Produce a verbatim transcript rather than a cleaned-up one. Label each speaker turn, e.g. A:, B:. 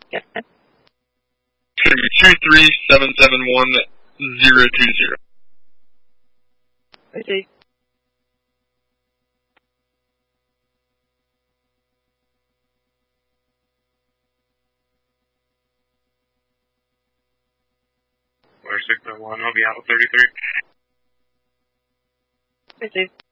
A: Yeah.
B: two three seven seven one zero two zero.
A: I see.
C: Four six oh one, I'll be out thirty-three.
A: I see.